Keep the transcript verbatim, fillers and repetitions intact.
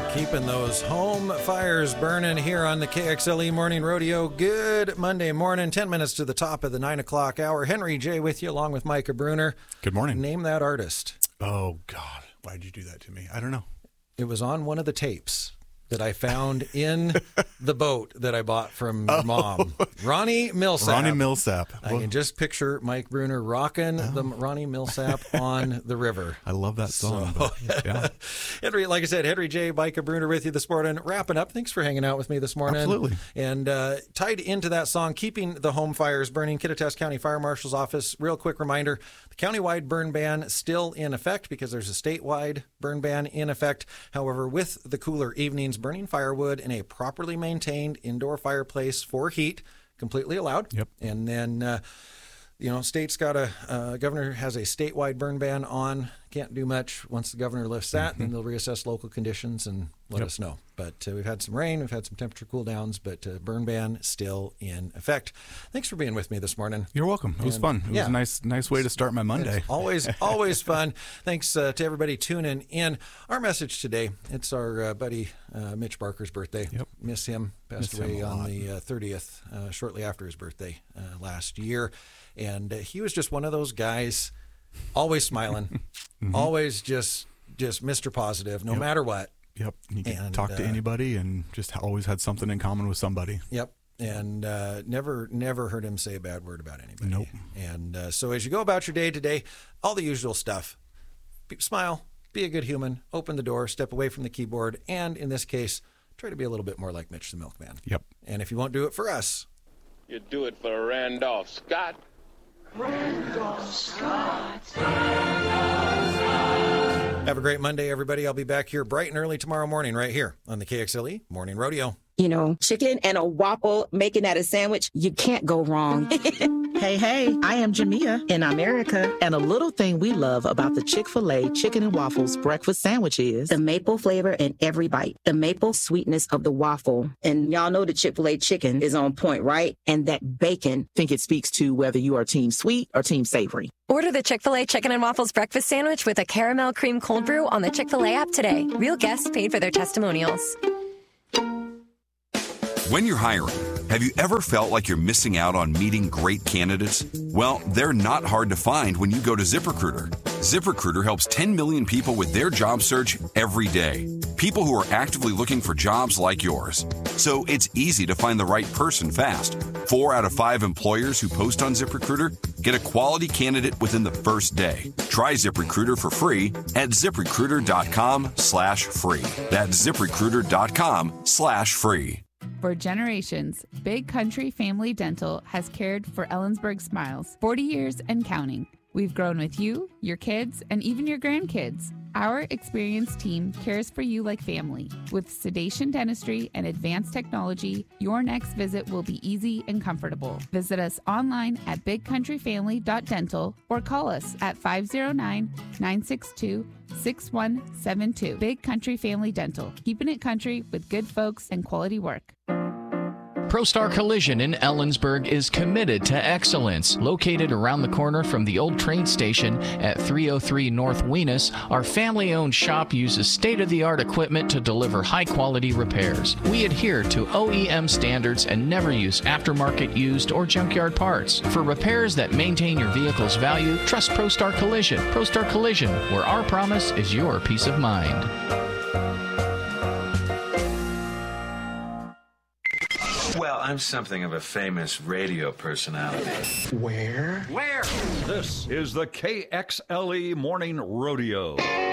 Keeping those home fires burning here on the K X L E Morning Rodeo. Good Monday morning, ten minutes to the top of the nine o'clock hour. Henry J. with you, along with Micah Bruner. Good morning. Name that artist. Oh, God. Why did you do that to me? I don't know. It was on one of the tapes that I found in the boat that I bought from oh. Mom. Ronnie Millsap. Ronnie Millsap. I can just picture Mike Bruner rocking oh. the Ronnie Millsap on the river. I love that song. So, but, yeah. Henry, like I said, Henry J. Micah Bruner with you this morning. Wrapping up. Thanks for hanging out with me this morning. Absolutely. And uh, tied into that song, Keeping the Home Fires Burning, Kittitas County Fire Marshal's Office. Real quick reminder, the countywide burn ban still in effect because there's a statewide burn ban in effect. However, with the cooler evenings, burning firewood in a properly maintained indoor fireplace for heat, completely allowed. Yep. And then, uh, you know, state's got a, uh, governor has a statewide burn ban on. Can't do much. Once the governor lifts that, mm-hmm. then they'll reassess local conditions and let yep. us know. But uh, we've had some rain, we've had some temperature cool downs, but uh, burn ban still in effect. Thanks for being with me this morning. You're welcome. It was and, fun. It yeah. was a nice, nice way to start my Monday. It's always, always fun. Thanks uh, to everybody tuning in. Our message today, it's our uh, buddy uh, Mitch Barker's birthday. Yep. Miss him. Passed Miss away him on the uh, thirtieth, uh, shortly after his birthday uh, last year. And uh, he was just one of those guys, always smiling, mm-hmm. always just just Mister Positive, no yep. matter what. Yep. You can and, talk to uh, anybody and just always had something in common with somebody. Yep. And uh, never never heard him say a bad word about anybody. Nope. And uh, so as you go about your day today, all the usual stuff. Be, smile, be a good human, open the door, step away from the keyboard, and in this case, try to be a little bit more like Mitch the Milkman. Yep. And if you won't do it for us, you do it for Randolph Scott. Randolph Scott. Have a great Monday, everybody. I'll be back here bright and early tomorrow morning right here on the K X L E Morning Rodeo. You know, chicken and a waffle, making that a sandwich, you can't go wrong. Hey, hey, I am Jamia in America. And a little thing we love about the Chick-fil-A Chicken and Waffles breakfast sandwich is the maple flavor in every bite, the maple sweetness of the waffle. And y'all know the Chick-fil-A chicken is on point, right? And that bacon. I think it speaks to whether you are team sweet or team savory. Order the Chick-fil-A Chicken and Waffles breakfast sandwich with a caramel cream cold brew on the Chick-fil-A app today. Real guests paid for their testimonials. When you're hiring, have you ever felt like you're missing out on meeting great candidates? Well, they're not hard to find when you go to ZipRecruiter. ZipRecruiter helps ten million people with their job search every day. People who are actively looking for jobs like yours. So it's easy to find the right person fast. Four out of five employers who post on ZipRecruiter get a quality candidate within the first day. Try ZipRecruiter for free at ZipRecruiter.com slash free. That's ZipRecruiter.com slash free. For generations, Big Country Family Dental has cared for Ellensburg smiles, forty years and counting. We've grown with you, your kids, and even your grandkids. Our experienced team cares for you like family. With sedation dentistry and advanced technology, your next visit will be easy and comfortable. Visit us online at big country family dot dental or call us at five oh nine, nine six two, six one seven two. Big Country Family Dental, keeping it country with good folks and quality work. ProStar Collision in Ellensburg is committed to excellence. Located around the corner from the old train station at three oh three North Weenus, our family-owned shop uses state-of-the-art equipment to deliver high-quality repairs. We adhere to O E M standards and never use aftermarket used or junkyard parts. For repairs that maintain your vehicle's value, trust ProStar Collision. ProStar Collision, where our promise is your peace of mind. Well, I'm something of a famous radio personality. Where? Where? This is the K X L E Morning Rodeo.